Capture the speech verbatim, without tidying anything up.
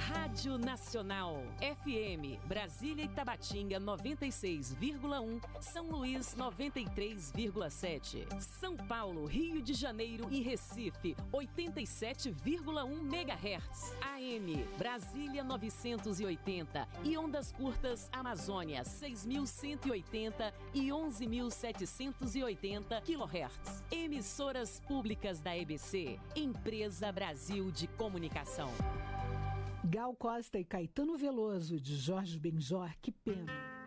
Rádio Nacional, F M, Brasília e Tabatinga noventa e seis vírgula um, São Luís noventa e três vírgula sete, São Paulo, Rio de Janeiro e Recife oitenta e sete vírgula um megahertz, A M, Brasília novecentos e oitenta e ondas curtas Amazônia seis mil cento e oitenta e onze mil setecentos e oitenta quilohertz. Emissoras públicas da E B C, Empresa Brasil de Comunicação. Gal Costa e Caetano Veloso, de Jorge Benjor, que pena.